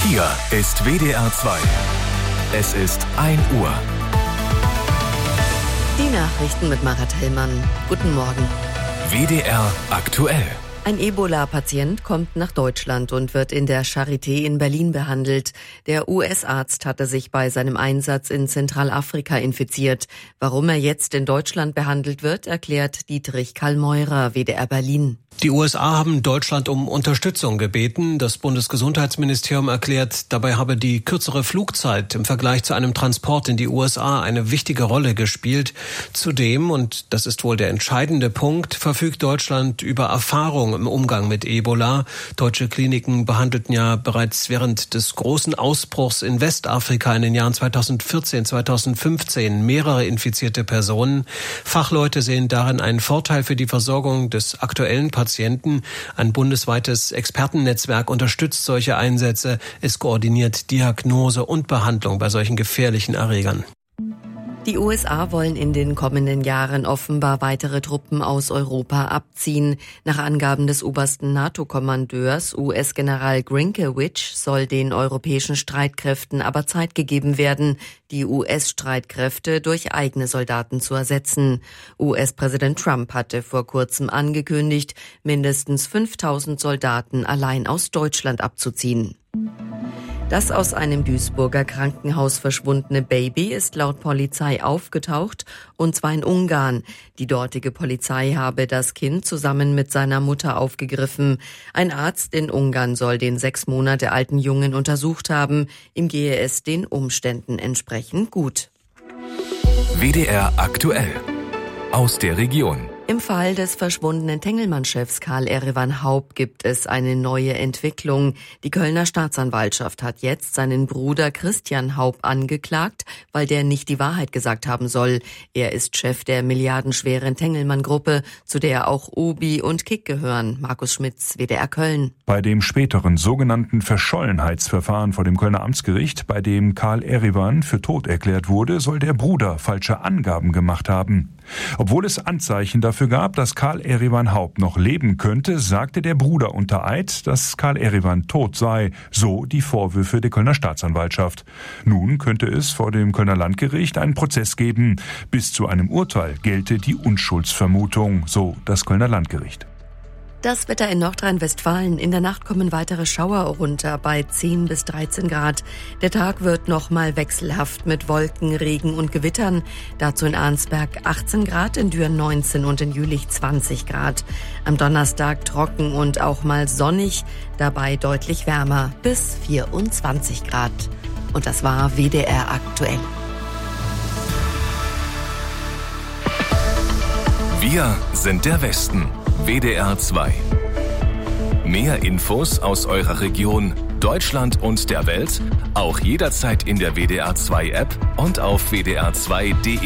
Hier ist WDR 2. Es ist 1 Uhr. Die Nachrichten mit Marat Hellmann. Guten Morgen. WDR aktuell. Ein Ebola-Patient kommt nach Deutschland und wird in der Charité in Berlin behandelt. Der US-Arzt hatte sich bei seinem Einsatz in Zentralafrika infiziert. Warum er jetzt in Deutschland behandelt wird, erklärt Dietrich Kallmeurer, WDR Berlin. Die USA haben Deutschland um Unterstützung gebeten. Das Bundesgesundheitsministerium erklärt, dabei habe die kürzere Flugzeit im Vergleich zu einem Transport in die USA eine wichtige Rolle gespielt. Zudem, und das ist wohl der entscheidende Punkt, verfügt Deutschland über Erfahrung im Umgang mit Ebola. Deutsche Kliniken behandelten ja bereits während des großen Ausbruchs in Westafrika in den Jahren 2014, 2015 mehrere infizierte Personen. Fachleute sehen darin einen Vorteil für die Versorgung des aktuellen Patienten. Ein bundesweites Expertennetzwerk unterstützt solche Einsätze. Es koordiniert Diagnose und Behandlung bei solchen gefährlichen Erregern. Die USA wollen in den kommenden Jahren offenbar weitere Truppen aus Europa abziehen. Nach Angaben des obersten NATO-Kommandeurs, US-General Grinkewich, soll den europäischen Streitkräften aber Zeit gegeben werden, die US-Streitkräfte durch eigene Soldaten zu ersetzen. US-Präsident Trump hatte vor kurzem angekündigt, mindestens 5.000 Soldaten allein aus Deutschland abzuziehen. Das aus einem Duisburger Krankenhaus verschwundene Baby ist laut Polizei aufgetaucht, und zwar in Ungarn. Die dortige Polizei habe das Kind zusammen mit seiner Mutter aufgegriffen. Ein Arzt in Ungarn soll den 6 Monate alten Jungen untersucht haben. Ihm gehe es den Umständen entsprechend gut. WDR aktuell. Aus der Region. Im Fall des verschwundenen Tengelmann-Chefs Karl Erivan Haupt gibt es eine neue Entwicklung. Die Kölner Staatsanwaltschaft hat jetzt seinen Bruder Christian Haupt angeklagt, weil der nicht die Wahrheit gesagt haben soll. Er ist Chef der milliardenschweren Tengelmann-Gruppe, zu der auch Obi und Kick gehören. Markus Schmitz, WDR Köln. Bei dem späteren sogenannten Verschollenheitsverfahren vor dem Kölner Amtsgericht, bei dem Karl Erivan für tot erklärt wurde, soll der Bruder falsche Angaben gemacht haben. Obwohl es Anzeichen dafür gab, dass Karl Erivan Haupt noch leben könnte, sagte der Bruder unter Eid, dass Karl Erivan tot sei, so die Vorwürfe der Kölner Staatsanwaltschaft. Nun könnte es vor dem Kölner Landgericht einen Prozess geben. Bis zu einem Urteil gelte die Unschuldsvermutung, so das Kölner Landgericht. Das Wetter in Nordrhein-Westfalen. In der Nacht kommen weitere Schauer runter bei 10 bis 13 Grad. Der Tag wird nochmal wechselhaft mit Wolken, Regen und Gewittern. Dazu in Arnsberg 18 Grad, in Düren 19 und in Jülich 20 Grad. Am Donnerstag trocken und auch mal sonnig, dabei deutlich wärmer bis 24 Grad. Und das war WDR aktuell. Wir sind der Westen. WDR 2. Mehr Infos aus eurer Region, Deutschland und der Welt, auch jederzeit in der WDR 2 App und auf wdr2.de.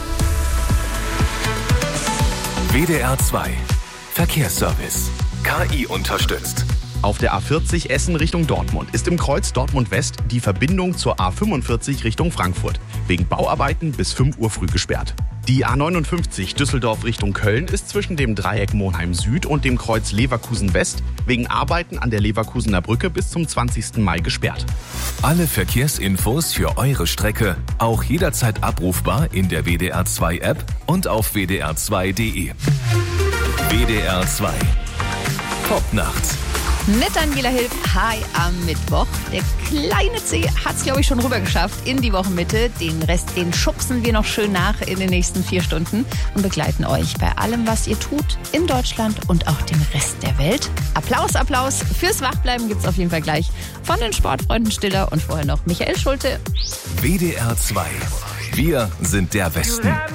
WDR 2. Verkehrsservice. KI unterstützt. Auf der A40 Essen Richtung Dortmund ist im Kreuz Dortmund West die Verbindung zur A45 Richtung Frankfurt wegen Bauarbeiten bis 5 Uhr früh gesperrt. Die A59 Düsseldorf Richtung Köln ist zwischen dem Dreieck Monheim Süd und dem Kreuz Leverkusen West wegen Arbeiten an der Leverkusener Brücke bis zum 20. Mai gesperrt. Alle Verkehrsinfos für eure Strecke auch jederzeit abrufbar in der WDR 2 App und auf wdr2.de. WDR 2. Top nachts. Mit Daniela Hilf, hi am Mittwoch. Der kleine C hat es, glaube ich, schon rüber geschafft in die Wochenmitte. Den Rest, den schubsen wir noch schön nach in den nächsten 4 Stunden und begleiten euch bei allem, was ihr tut in Deutschland und auch dem Rest der Welt. Applaus, Applaus. Fürs Wachbleiben gibt's auf jeden Fall gleich von den Sportfreunden Stiller und vorher noch Michael Schulte. WDR 2. Wir sind der Westen.